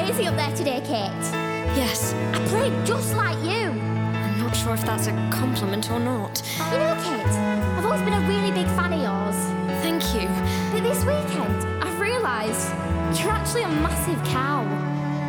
crazy up there today, Kate. Yes. I played just like you. I'm not sure if that's a compliment or not. You know, Kate, I've always been a really big fan of yours. Thank you. But this weekend, I've realised you're actually a massive cow.